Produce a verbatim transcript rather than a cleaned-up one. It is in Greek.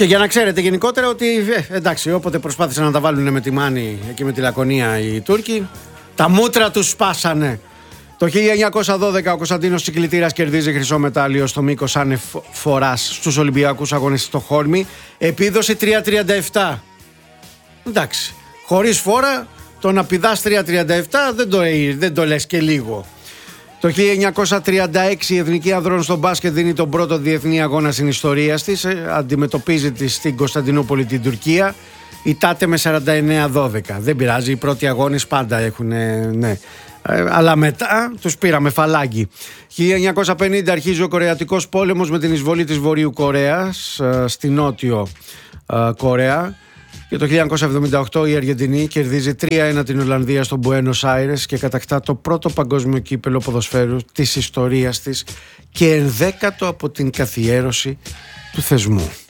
Και για να ξέρετε γενικότερα ότι ε, εντάξει, όποτε προσπάθησαν να τα βάλουν με τη Μάνη και με τη Λακωνία οι Τούρκοι, τα μούτρα τους σπάσανε. Το χίλια εννιακόσια δώδεκα ο Κωνσταντίνος Τσικλητήρας κερδίζει χρυσό μετάλλιο στο μήκος άνευ φοράς στους Ολυμπιακούς Αγώνες στη Στοκχόλμη. Επίδοση τρία τριάντα επτά. Εντάξει, χωρίς φόρα το να πηδάς τρία τριάντα επτά δεν το, δεν το λες και λίγο. Το χίλια εννιακόσια τριάντα έξι η Εθνική Ανδρών στο μπάσκετ δίνει τον πρώτο διεθνή αγώνα στην ιστορία της. Αντιμετωπίζει τη στην Κωνσταντινούπολη την Τουρκία. Ητάται με σαράντα εννέα δώδεκα. Δεν πειράζει, οι πρώτοι αγώνες πάντα έχουν, ναι. Ε, αλλά μετά τους πήραμε φαλάγγι. χίλια εννιακόσια πενήντα αρχίζει ο Κορεατικός πόλεμος με την εισβολή της Βορείου Κορέας ε, στη Νότιο ε, Κορέα. Και το χίλια εννιακόσια εβδομήντα οκτώ η Αργεντινή κερδίζει τρία ένα την Ολλανδία στο Μπουένος Άιρες και κατακτά το πρώτο παγκόσμιο κύπελο ποδοσφαίρου της ιστορίας της και ενδέκατο από την καθιέρωση του θεσμού.